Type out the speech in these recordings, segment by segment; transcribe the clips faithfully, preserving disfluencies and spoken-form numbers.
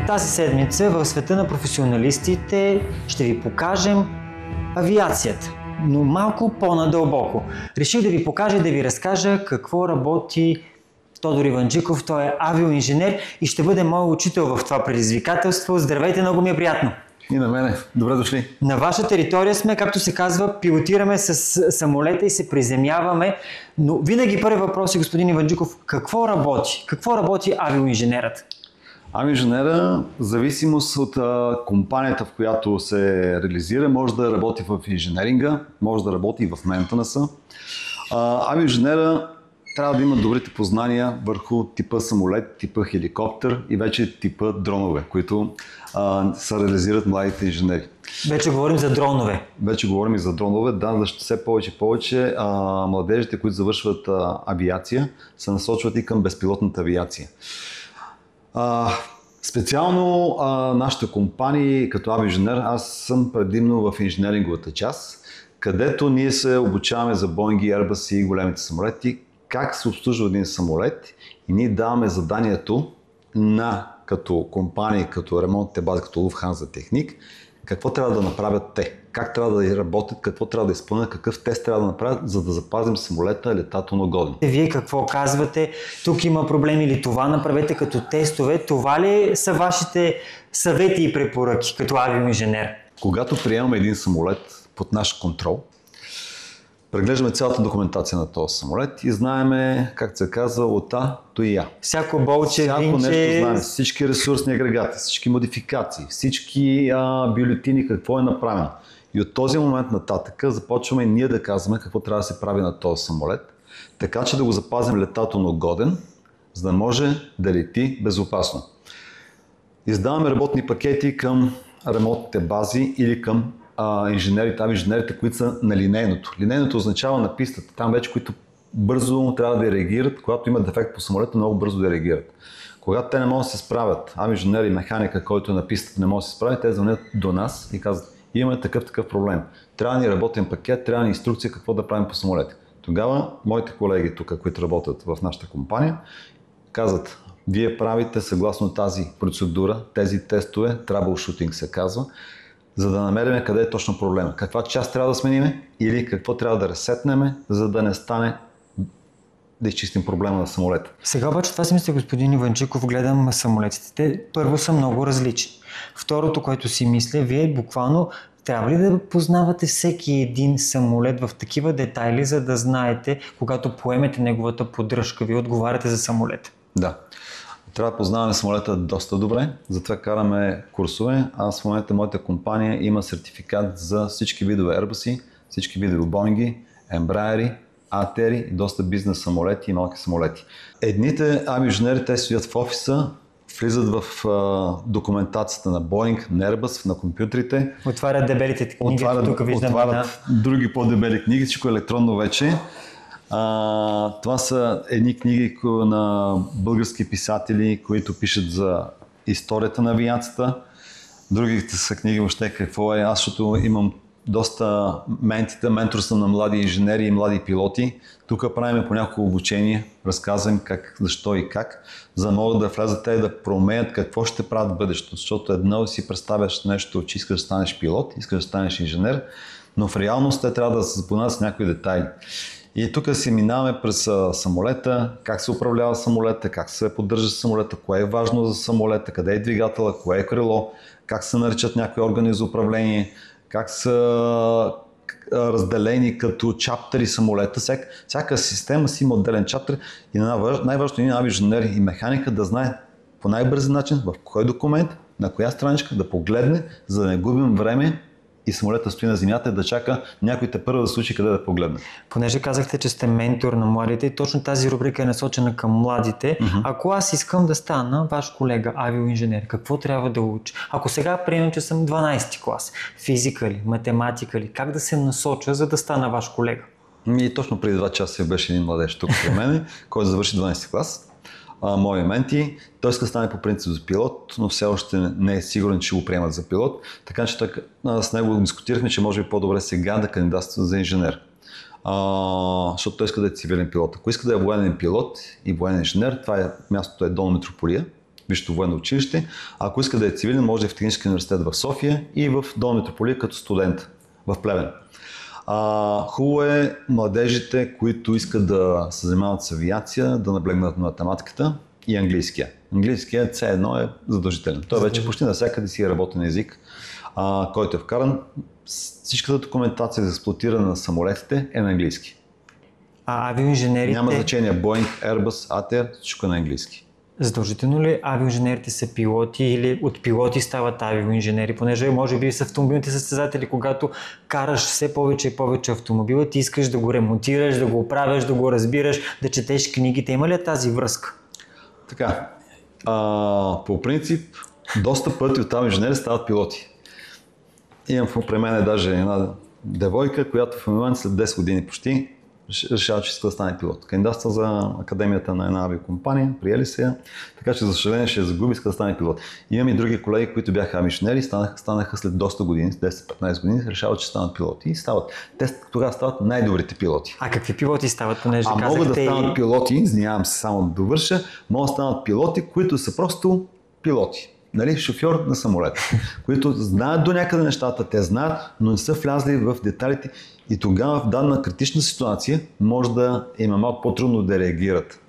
Тази седмица в света на професионалистите ще ви покажем авиацията, но малко по-надълбоко. Реших да ви покажа и да ви разкажа какво работи Тодор Иванджиков. Той е авиоинженер и ще бъде мой учител в това предизвикателство. Здравейте, много ми е приятно! И на мене. Добре дошли. На ваша територия сме, както се казва, пилотираме с самолета и се приземяваме. Но винаги първи въпрос е, господин Иванджиков, какво работи? Какво работи авиоинженерът? Авиоинженера, в зависимост от а, компанията, в която се реализира, може да работи в инженеринга, може да работи и в мейнтенанса. Авиоинженера трябва да има добрите познания върху типа самолет, типа хеликоптер и вече типа дронове, които а, се реализират младите инженери. Вече говорим за дронове. Вече говорим и за дронове, да, защото все повече и повече а, младежите, които завършват а, авиация, се насочват и към безпилотната авиация. А, специално а, нашата компания като авиоинженер, аз съм предимно в инженеринговата част, където ние се обучаваме за Boeing и Airbus и големите самолети, как се обслужва един самолет и ние даваме заданието на като компания, като ремонтните бази, като Lufthansa Техник, какво трябва да направят те, как трябва да работят, какво трябва да изпълнят, какъв тест трябва да направят, за да запазим самолета летателно годен. Вие какво казвате? Тук има проблем или това направете като тестове? Това ли са вашите съвети и препоръки като авиоинженер? Когато приемаме един самолет под наш контрол, преглеждаме цялата документация на този самолет и знаеме, как се казва, от А до Я. Всяко болче, Всяко винче... нещо знаем, всички ресурсни агрегати, всички модификации, всички а, бюлетини, какво е направено. И от този момент нататък започваме ние да казваме какво трябва да се прави на този самолет, така че да го запазим летателно годен, за да може да лети безопасно. Издаваме работни пакети към ремонтните бази или към а, инженерите, авиоинженерите, които са на линейното. Линейното означава на пистата, там вече, които бързо трябва да реагират, когато има дефект по самолета, много бързо да реагират. Когато те не могат да се справят, авиоинженер и механика, който е на пистата не може да се справи, те звънят до нас и казват: имаме такъв такъв проблем. Трябва да ни работен пакет, трябва да ни инструкция какво да правим по самолета. Тогава моите колеги тук, които работят в нашата компания, казват: вие правите съгласно тази процедура, тези тестове, troubleshooting се казва, за да намерим къде е точно проблема. Каква част трябва да смениме или какво трябва да ресетнеме, за да не стане да изчистим проблема на самолета. Сега обаче това си мисля, господин Иванджиков, гледам самолетите. Те първо са много различни. Второто, което си мисля, вие буквално трябва ли да познавате всеки един самолет в такива детайли, за да знаете, когато поемете неговата поддръжка, вие отговаряте за самолета? Да. Трябва да познаваме самолета доста добре, затова караме курсове. Аз в момента моята компания има сертификат за всички видове Airbus, всички видове Boeing, Embraer, А Т Р и доста бизнес самолети и малки самолети. Едните авиоинженери, те стоят в офиса, влизат в а, документацията на Boeing, на Airbus, на компютрите. Отварят дебелите книги, отварят, тук виждам. Отварят да. други по-дебели книги, всичко електронно вече. А, това са едни книги на български писатели, които пишат за историята на авиацията. Другите са книги въобще какво е. Аз, защото имам доста ментите, менторства на млади инженери и млади пилоти. Тук правим по няколко обучения, разказвам как, защо и как, за да могат да влязат те и да променят какво ще правят в бъдещето. Защото едно си представяш нещо, че искаш да станеш пилот, искаш да станеш инженер, но в реалност те трябва да се запознат с някои детайли. И тук си минаваме през самолета, как се управлява самолета, как се поддържа самолета, кое е важно за самолета, къде е двигателя, кое е крило, как се наричат някои органи за управление, как са разделени като чаптери самолета. Всяка, всяка система си има отделен чаптер и най-важното е авиоинженер и механика да знае по най-бързи начин в кой документ, на коя страничка да погледне, за да не губим време и самолета стои на земята и да чака някой те първо да случи къде да погледне. Понеже казахте, че сте ментор на младите и точно тази рубрика е насочена към младите. Uh-huh. Ако аз искам да стана ваш колега, авиоинженер, какво трябва да уча? Ако сега приемем, че съм дванайсети клас, физика ли, математика ли, как да се насоча, за да стана ваш колега? И точно преди два часа беше един младеж тук при мен, който завърши дванайсети клас. Мои менти. Той иска да стане по принцип за пилот, но все още не е сигурен, че го приемат за пилот. Така че той, с него дискутирахме, че може би по-добре сега да кандидатства за инженер. А, защото той иска да е цивилен пилот. Ако иска да е военен пилот и военен инженер, това е, мястото е долу Метрополия. Висшето военно училище. Ако иска да е цивилен, може да е в Техническия университет в София и в Долна Митрополия като студент в Плевен. А, хубаво е младежите, които искат да се занимават с авиация, да наблегнат на математиката и английския. Английският все едно е задължителен. Той вече почти навсякъде си е работен език, а, който е вкаран. Всичката документация за експлоатиране на самолетите е на английски. А авиоинженерите... Няма значение Boeing, Airbus, ей ти ар, всичко е на английски. Задължително ли авиоинженерите са пилоти или от пилоти стават авиоинженери? Понеже може би с автомобилните състезатели, когато караш все повече и повече автомобила, ти искаш да го ремонтираш, да го оправяш, да го разбираш, да четеш книгите. Има ли е тази връзка? Така, а, по принцип, доста пъти от авиоинженери стават пилоти. Имам при мен даже една девойка, която в момента след десет години почти решава, че иска да стане пилот. Кандидатства за академията на една авиокомпания, приели се я, така че за съжаление ще я загуби, иска да стане пилот. Имам и други колеги, които бяха авиоинженери, станаха, станаха след доста години, десет-петнайсет години, решават, че станат пилоти и стават. Те тогава стават най-добрите пилоти. А какви пилоти стават, понеже а казахте? могат да станат и... пилоти, извинявам се само да довърша, могат да станат пилоти, които са просто пилоти. Нали, шофьор на самолет, които знаят до някъде нещата, те знаят, но не са влязли в деталите и тогава в дадена критична ситуация може да има малко по-трудно да реагират,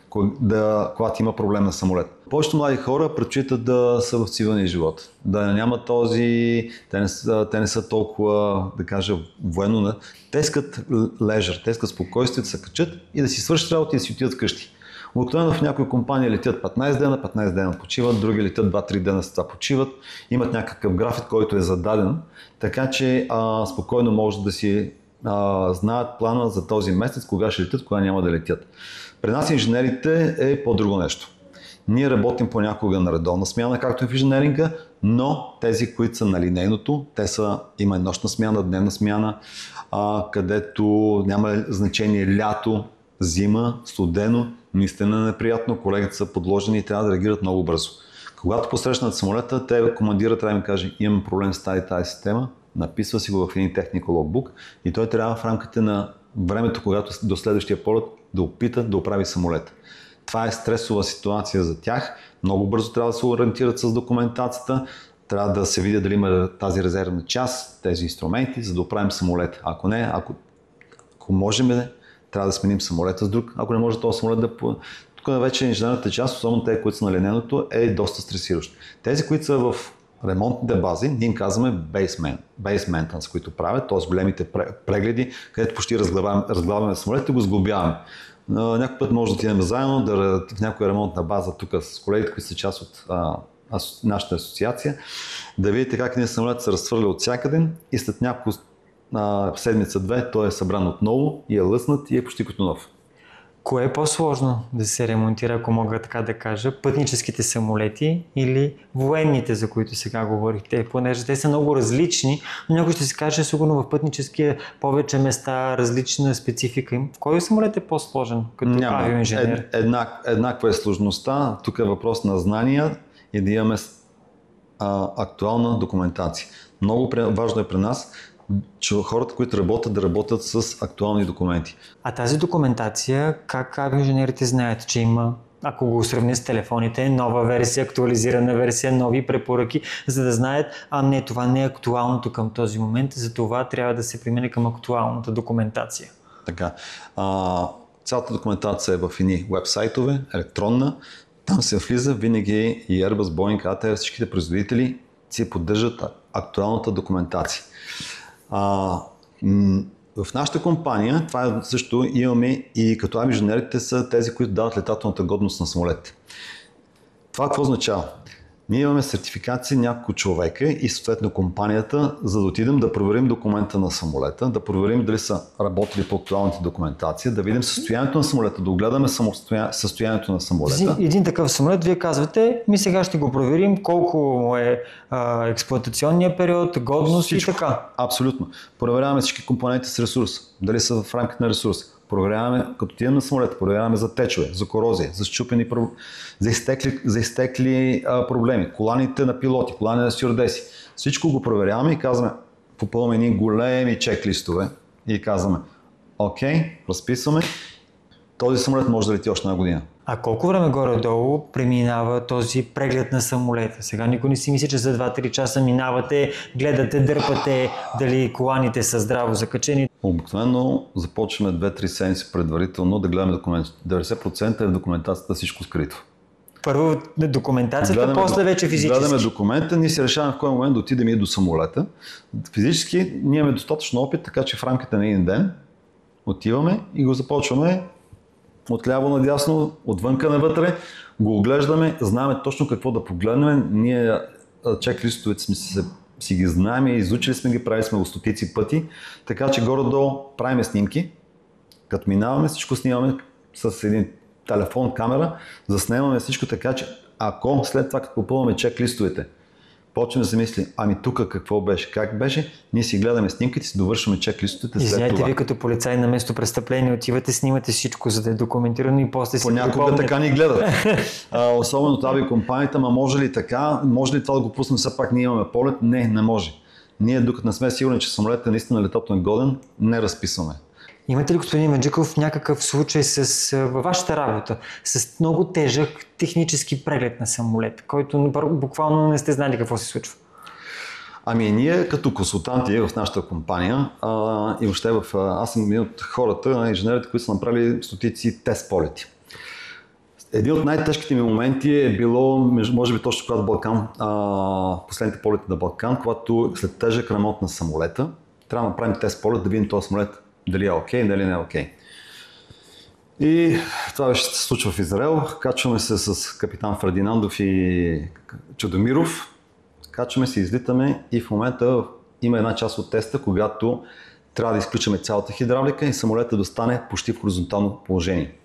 да, когато има проблем на самолет. Повечето млади хора предпочитат да са в цивилния живот, да няма този, те не са, те не са толкова, да кажа, военно, те искат лежър, те искат спокойствие да се качат и да си свършат работа и да си отидат вкъщи. Обикновено в някои компании летят петнайсет дена, петнайсет дена почиват, други летят два-три дена след това почиват, имат някакъв график, който е зададен, така че а, спокойно може да си а, знаят плана за този месец, кога ще летят, кога няма да летят. При нас инженерите е по-друго нещо. Ние работим понякога на редовна смяна, както е в инженеринга, но тези, които са на линейното, те са, има и нощна смяна, дневна смяна, а, където няма значение лято, зима, студено, наистина е неприятно, колегите са подложени и трябва да реагират много бързо. Когато посрещнат самолета, те командират, трябва да им каже, имам проблем с тази тази система, написва си го в един technical logbook и той трябва в рамките на времето, когато до следващия полет да опита да оправи самолета. Това е стресова ситуация за тях, много бързо трябва да се ориентират с документацията, трябва да се види дали има тази резервна част, тези инструменти, за да оправим самолета. Ако не, ако, ако можем, трябва да сменим самолета с друг, ако не може този самолет да... Тук вече инженерната част, особено те, които са на линейното, е доста стресиращо. Тези, които са в ремонтните бази, ние им казваме base maintenance, които правят, т.е. големите прегледи, където почти разглавяме, разглавяме самолетите и го сглобяваме. Някой път може да отидем заедно да, в някоя ремонтна база тук с колегите, които са част от а, асо, нашата асоциация, да видите как един самолет се разхвърля от всякъде и след няколко седмица-две той е събран отново и е лъснат и е почти като нов. Кое е по-сложно да се ремонтира, ако мога така да кажа, пътническите самолети или военните, за които сега говорихте, понеже те са много различни, но някой ще си каже, сигурно в пътническия повече места, различна специфика им. В кой самолет е по-сложен като авиоинженер? Ед, еднак, еднаква е сложността, тук е въпрос на знания и да имаме а, актуална документация. Много важно е при нас, че хората, които работят, да работят с актуални документи. А тази документация, как авиоинженерите знаят, че има, ако го сравня с телефоните, нова версия, актуализирана версия, нови препоръки, за да знаят, а не, това не е актуалното към този момент, за това трябва да се премине към актуалната документация. Така. А, цялата документация е в едни вебсайтове, електронна. Там се влиза винаги и Airbus, Boeing, ей ти ар, всичките производители си поддържат актуалната документация. А, м- в нашата компания, това също имаме и като авиоинженерите са тези, които дават летателната годност на самолетите. Това какво означава? Ние имаме сертификация няколко човека и съответно компанията, за да отидем да проверим документа на самолета, да проверим дали са работили по актуалната документация, да видим състоянието на самолета, да огледаме състоянието на самолета. Един такъв самолет, вие казвате, ми сега ще го проверим колко е а, експлоатационния период, годност всичко, и така. Абсолютно. Проверяваме всички компоненти с ресурс, дали са в рамките на ресурс. Проверяваме, като отидем на самолета, проверяваме за течове, за корозия, за счупени, за изтекли, за изтекли а, проблеми, коланите на пилоти, колани на стюардеси. Всичко го проверяваме и казваме, попълваме едни големи чек-листове и казваме, окей, разписваме, този самолет може да лети още една година. А колко време горе-долу преминава този преглед на самолета? Сега никой не си мисли, че за два-три часа минавате, гледате, дърпате дали коланите са здраво закачени. Обикновено започваме две-три седмици предварително да гледаме документи. деветдесет процента е в документацията всичко скрито. Първо документацията, Гледаме, после вече физически. Гледаме документа, ние си решаваме в кой момент да отидем и до самолета. Физически ние имаме достатъчно опит, така че в рамките на един ден отиваме и го започваме отляво надясно, отвънка навътре, го оглеждаме, знаем точно какво да погледнем. Ние чек-листовете сме се, си ги знаем, изучили сме ги, правили сме го стотици пъти, така че горе-долу правим снимки. Като минаваме, всичко снимаме с един телефон, камера, заснемаме всичко така, че ако след това, като попълваме чек-листовете, почваме да се мисли, ами тук какво беше, как беше, ние си гледаме снимките, си довършваме чек-листовете след Извиняйте, това. вие като полицай на место престъпление отивате, снимате всичко, за да е документирано и после си Понякога така ни гледат. А, особено от авиокомпанията, ма може ли така, може ли това да го пуснем, все пак ние имаме полет? Не, не може. Ние докато не сме сигурни, че самолетът е наистина летателно годен, не разписваме. Имате ли, господин Маджиков, някакъв случай с, във вашата работа с много тежък технически преглед на самолет, който буквално не сте знали какво се случва? Ами ние като консултанти в нашата компания а, и въобще в, аз съм един от хората, инженерите, които са направили стотици тест полети. Един от най-тежките ми моменти е било, може би точно когато Балкан, а, последните полети на Балкан, когато след тежък ремонт на самолета, трябва да направим тест полет, да видим този самолет дали е окей, дали не е окей. И това беше се случва в Израел. Качваме се с капитан Фердинандов и Чудомиров. Качваме се, излитаме и в момента има една част от теста, когато трябва да изключим цялата хидравлика и самолетът да стане почти в хоризонтално положение.